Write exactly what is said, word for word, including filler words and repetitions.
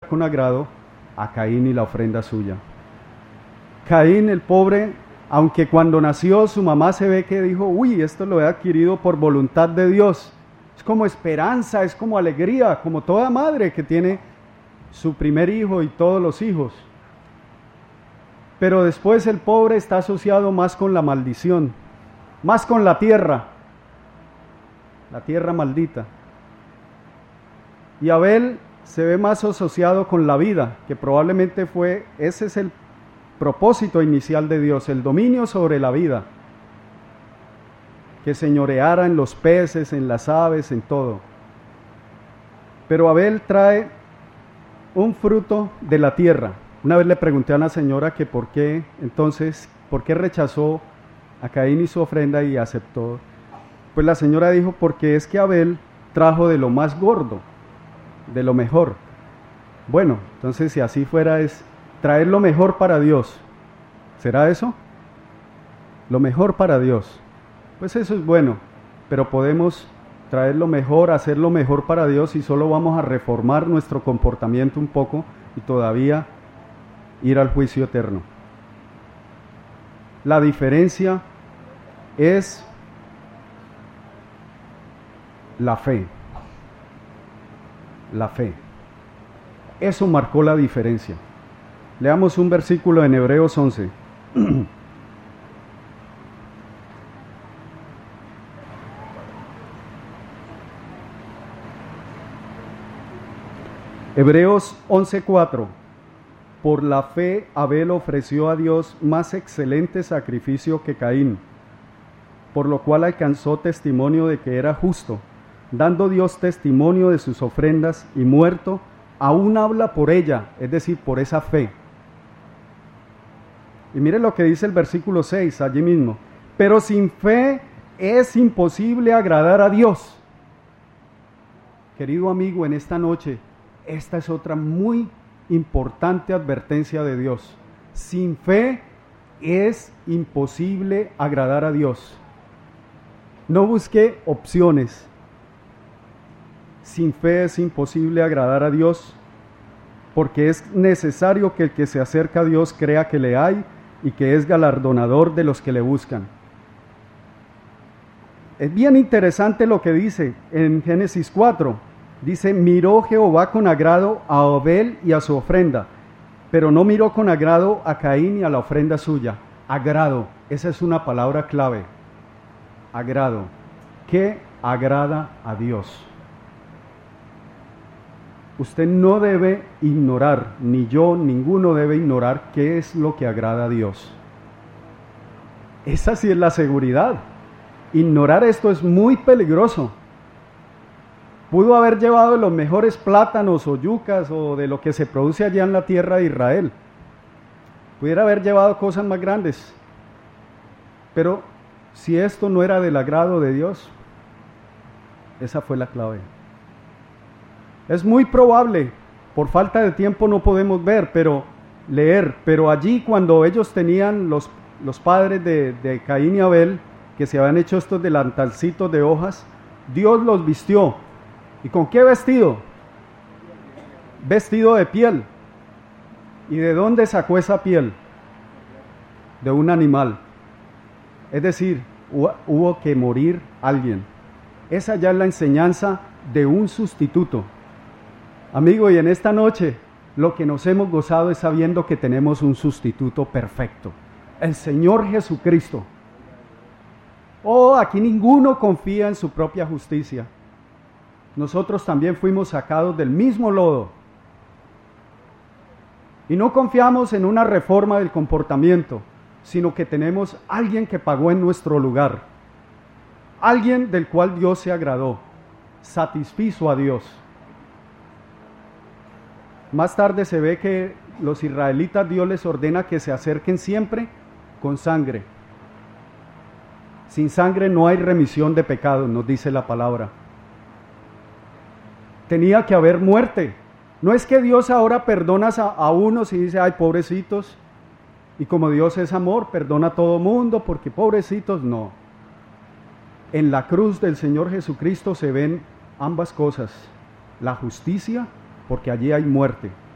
con agrado a Caín y la ofrenda suya. Caín, el pobre, aunque cuando nació su mamá se ve que dijo, uy, esto lo he adquirido por voluntad de Dios. Es como esperanza, es como alegría, como toda madre que tiene su primer hijo y todos los hijos. Pero después el pobre está asociado más con la maldición, más con la tierra, la tierra maldita. Y Abel se ve más asociado con la vida, que probablemente fue, ese es el propósito inicial de Dios, el dominio sobre la vida, que señoreara en los peces, en las aves, en todo. Pero Abel trae un fruto de la tierra. Una vez le pregunté a una señora que por qué, entonces, por qué rechazó a Caín y su ofrenda y aceptó. Pues la señora dijo, porque es que Abel trajo de lo más gordo, de lo mejor. Bueno, entonces si así fuera es traer lo mejor para Dios. ¿Será eso? Lo mejor para Dios. Pues eso es bueno, pero podemos traer lo mejor, hacer lo mejor para Dios y solo vamos a reformar nuestro comportamiento un poco y todavía ir al juicio eterno. La diferencia es la fe. La fe. Eso marcó la diferencia. Leamos un versículo en Hebreos once. Hebreos once cuatro. Por la fe Abel ofreció a Dios más excelente sacrificio que Caín, por lo cual alcanzó testimonio de que era justo, dando Dios testimonio de sus ofrendas, y muerto, aún habla por ella, es decir, por esa fe. Y mire lo que dice el versículo seis, allí mismo. Pero sin fe es imposible agradar a Dios. Querido amigo, en esta noche, esta es otra muy importante advertencia de Dios. Sin fe es imposible agradar a Dios. No busque opciones. Sin fe es imposible agradar a Dios, porque es necesario que el que se acerca a Dios crea que le hay y que es galardonador de los que le buscan. Es bien interesante lo que dice en Génesis cuatro. Dice, miró Jehová con agrado a Abel y a su ofrenda, pero no miró con agrado a Caín y a la ofrenda suya. Agrado, esa es una palabra clave. Agrado. ¿Qué agrada a Dios? Usted no debe ignorar, ni yo, ninguno debe ignorar qué es lo que agrada a Dios. Esa sí es la seguridad. Ignorar esto es muy peligroso. Pudo haber llevado los mejores plátanos o yucas o de lo que se produce allá en la tierra de Israel. Pudiera haber llevado cosas más grandes. Pero si esto no era del agrado de Dios, esa fue la clave. Es muy probable, por falta de tiempo no podemos ver, pero leer, pero allí cuando ellos tenían los, los padres de, de Caín y Abel, que se habían hecho estos delantalcitos de hojas, Dios los vistió. ¿Y con qué vestido? Vestido de piel. ¿Y de dónde sacó esa piel? De un animal. Es decir, hubo que morir alguien. Esa ya es la enseñanza de un sustituto. Amigo, y en esta noche lo que nos hemos gozado es sabiendo que tenemos un sustituto perfecto. El Señor Jesucristo. Oh, aquí ninguno confía en su propia justicia. Nosotros también fuimos sacados del mismo lodo. Y no confiamos en una reforma del comportamiento, sino que tenemos alguien que pagó en nuestro lugar. Alguien del cual Dios se agradó, satisfizo a Dios. Más tarde se ve que los israelitas Dios les ordena que se acerquen siempre con sangre. Sin sangre no hay remisión de pecados, nos dice la palabra. Tenía que haber muerte. No es que Dios ahora perdona a, a unos y dice, ay, pobrecitos, y como Dios es amor, perdona a todo mundo, porque pobrecitos, no. En la cruz del Señor Jesucristo se ven ambas cosas, la justicia, porque allí hay muerte,